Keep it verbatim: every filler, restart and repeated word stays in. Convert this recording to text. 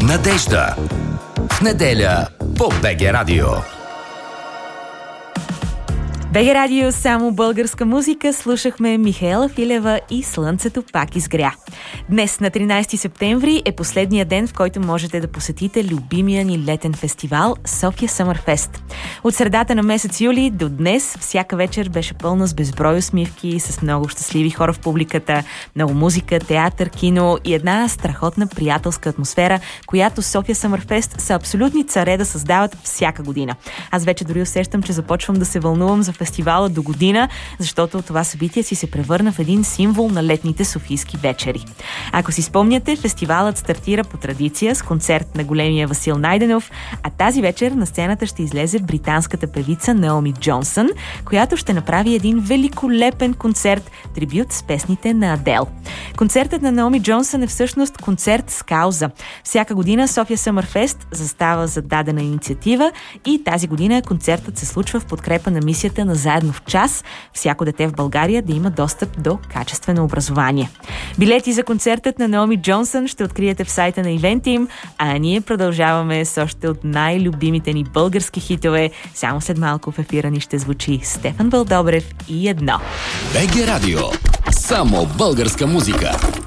Надежда. В неделя по БГ Радио. БГ Радио, само българска музика. Слушахме Михаела Филева и Слънцето пак изгря. Днес, на тринайсети септември, е последния ден, в който можете да посетите любимия ни летен фестивал София Съмърфест. От средата на месец юли до днес всяка вечер беше пълна с безброй усмивки, с много щастливи хора в публиката, много музика, театър, кино и една страхотна приятелска атмосфера, която София Съмърфест са абсолютни царе да създават всяка година. Аз вече дори усещам, че започвам да се вълнувам за фестивала до година, защото това събитие си се превърна в един символ на летните софийски вечери. Ако си спомняте, фестивалът стартира по традиция с концерт на големия Васил Найденов, а тази вечер на сцената ще излезе британската певица Наоми Джонсън, която ще направи един великолепен концерт, трибют с песните на Адел. Концертът на Наоми Джонсън е всъщност концерт с кауза. Всяка година София Съмърфест застава за дадена инициатива и тази година концертът се случва в подкрепа на мисията на Заедно в час, всяко дете в България да има достъп до качествено образование. Билети за концертът на Наоми Джонсън ще откриете в сайта на ивента им, а ние продължаваме с още от най-любимите ни български хитове. Само след малко в ефира ни ще звучи Стефан Вълдобрев и едно. БГ Радио. Само българска музика.